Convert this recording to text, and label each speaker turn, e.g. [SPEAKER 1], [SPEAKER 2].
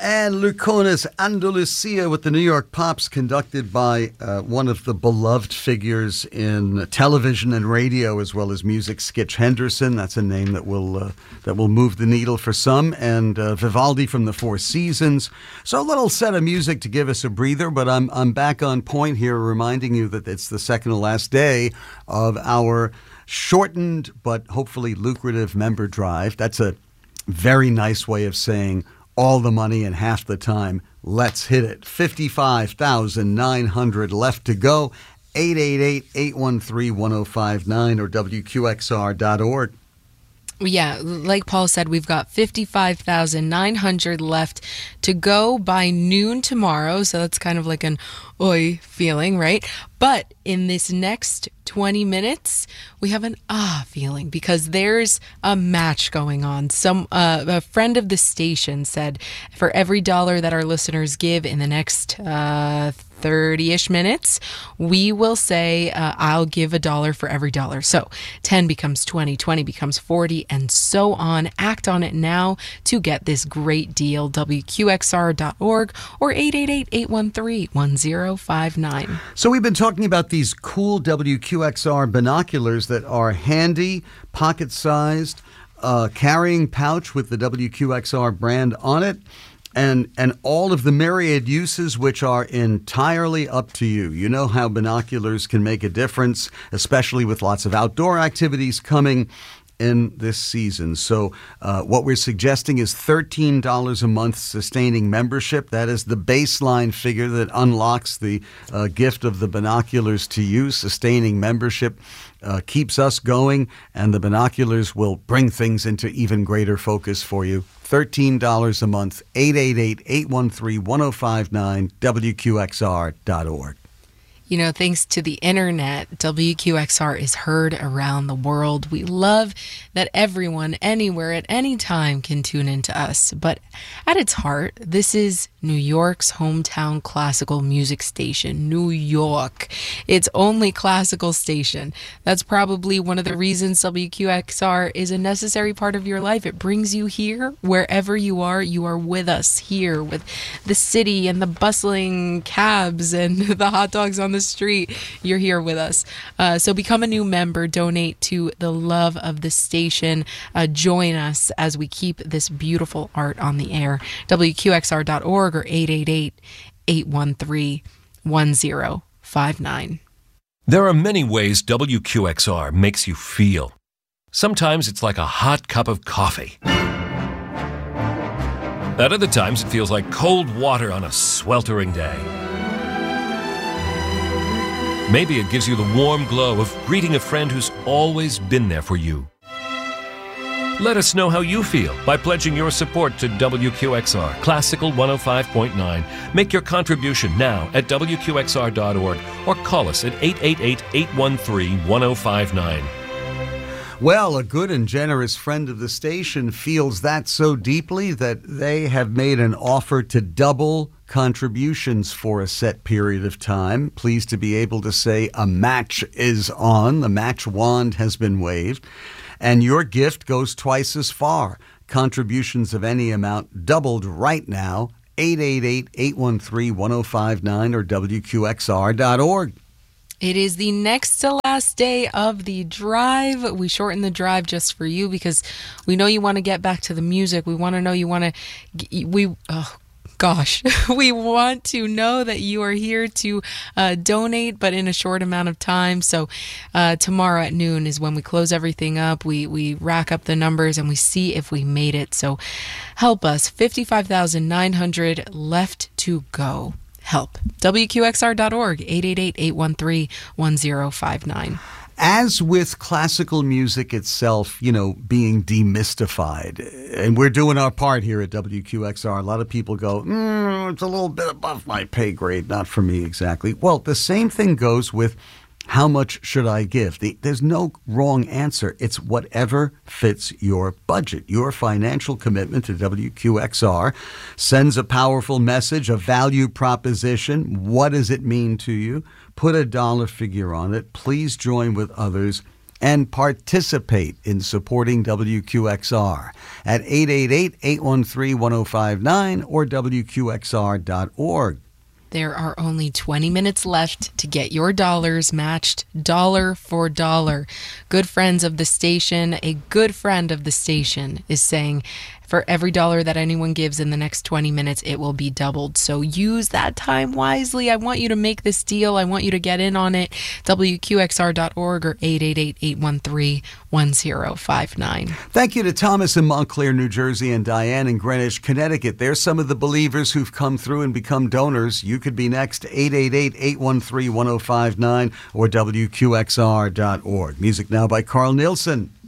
[SPEAKER 1] And Lucona's Andalusia with the New York Pops, conducted by one of the beloved figures in television and radio as well as music, Skitch Henderson. That's a name that will move the needle for some. And Vivaldi from the Four Seasons. So a little set of music to give us a breather, but I'm back on point here, reminding you that it's the second to last day of our shortened but hopefully lucrative member drive. That's a very nice way of saying all the money in half the time. Let's hit it. 55,900 left to go. 888-813-1059 or WQXR.org.
[SPEAKER 2] Yeah, like Paul said, we've got 55,900 left to go by noon tomorrow. So that's kind of like an oi feeling, right? But in this next 20 minutes, we have an feeling because there's a match going on. A friend of the station said for every dollar that our listeners give in the next 30-ish minutes, we will say, I'll give $1 for every dollar. So 10 becomes 20, 20 becomes 40, and so on. Act on it now to get this great deal. WQXR.org or 888-813-1059.
[SPEAKER 1] So we've been talking about these cool WQXR binoculars that are handy, pocket-sized, carrying pouch with the WQXR brand on it. And all of the myriad uses, which are entirely up to you. You know how binoculars can make a difference, especially with lots of outdoor activities coming in this season. So what we're suggesting is $13 a month sustaining membership. That is the baseline figure that unlocks the gift of the binoculars to you. Sustaining membership keeps us going, and the binoculars will bring things into even greater focus for you. $13 a month, 888-813-1059, WQXR.org.
[SPEAKER 2] You know, thanks to the internet, WQXR is heard around the world. We love that everyone, anywhere, at any time can tune into us. But at its heart, this is New York's hometown classical music station, New York. Its only classical station. That's probably one of the reasons WQXR is a necessary part of your life. It brings you here. Wherever you are with us here with the city and the bustling cabs and the hot dogs on the street. You're here with us. So become a new member, donate to the love of the station. Join us as we keep this beautiful art on the air. WQXR.org or 888-813-1059.
[SPEAKER 3] There are many ways WQXR makes you feel. Sometimes it's like a hot cup of coffee. At other times it feels like cold water on a sweltering day. Maybe it gives you the warm glow of greeting a friend who's always been there for you. Let us know how you feel by pledging your support to WQXR Classical 105.9. Make your contribution now at WQXR.org or call us at 888-813-1059.
[SPEAKER 1] Well, a good and generous friend of the station feels that so deeply that they have made an offer to double contributions for a set period of time. Pleased to be able to say a match is on. The match wand has been waved. And your gift goes twice as far. Contributions of any amount doubled right now. 888-813-1059 or WQXR.org.
[SPEAKER 2] It is the next to last day of the drive. We shorten the drive just for you because we know you want to get back to the music. We want to know you want to... we want to know that you are here to donate, but in a short amount of time. So tomorrow at noon is when we close everything up. We rack up the numbers and we see if we made it. So help us. 55,900 left to go. Help. WQXR.org, 888-813-1059.
[SPEAKER 1] As with classical music itself, being demystified, and we're doing our part here at WQXR, a lot of people go, it's a little bit above my pay grade, not for me exactly. Well, the same thing goes with how much should I give? There's no wrong answer. It's whatever fits your budget. Your financial commitment to WQXR sends a powerful message, a value proposition. What does it mean to you? Put a dollar figure on it. Please join with others and participate in supporting WQXR at 888-813-1059 or WQXR.org.
[SPEAKER 2] There are only 20 minutes left to get your dollars matched dollar for dollar. Good friends of the station, a good friend of the station is saying for every dollar that anyone gives in the next 20 minutes, it will be doubled. So use that time wisely. I want you to make this deal. I want you to get in on it. WQXR.org or 888-813-1059.
[SPEAKER 1] Thank you to Thomas in Montclair, New Jersey, and Diane in Greenwich, Connecticut. They're some of the believers who've come through and become donors. You could be next, 888-813-1059 or WQXR.org. Music now by Carl Nielsen.